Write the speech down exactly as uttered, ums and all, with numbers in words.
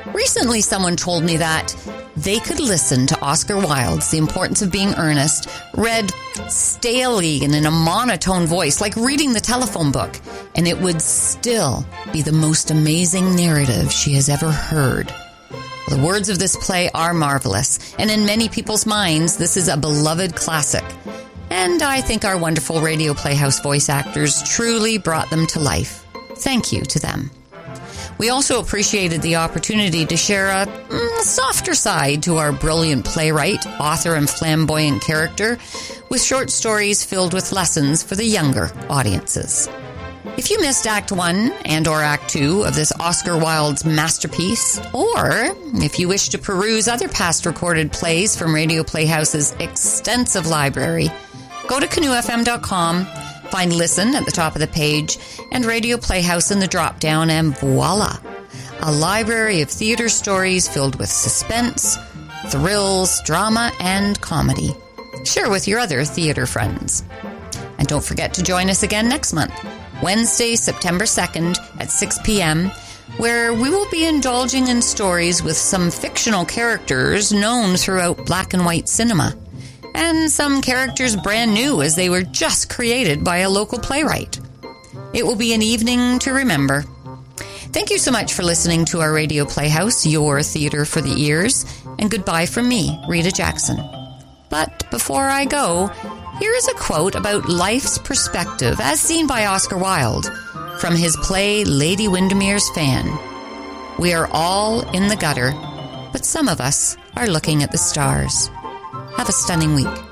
Recently, someone told me that they could listen to Oscar Wilde's The Importance of Being Earnest, read stalely and in a monotone voice, like reading the telephone book, and it would still be the most amazing narrative she has ever heard. The words of this play are marvelous, and in many people's minds, this is a beloved classic. And I think our wonderful Radio Playhouse voice actors truly brought them to life. Thank you to them. We also appreciated the opportunity to share a mm, softer side to our brilliant playwright, author, and flamboyant character with short stories filled with lessons for the younger audiences. If you missed Act One and or Act Two of this Oscar Wilde's masterpiece, or if you wish to peruse other past recorded plays from Radio Playhouse's extensive library, go to canoe f m dot com, find Listen at the top of the page, and Radio Playhouse in the drop-down, and voila! A library of theater stories filled with suspense, thrills, drama, and comedy. Share with your other theater friends. And don't forget to join us again next month, Wednesday, September second at six p.m., where we will be indulging in stories with some fictional characters known throughout black and white cinema, and some characters brand new as they were just created by a local playwright. It will be an evening to remember. Thank you so much for listening to our Radio Playhouse, your theater for the ears, and goodbye from me, Rita Jackson. But before I go, here is a quote about life's perspective as seen by Oscar Wilde from his play Lady Windermere's Fan. We are all in the gutter, but some of us are looking at the stars. Have a stunning week.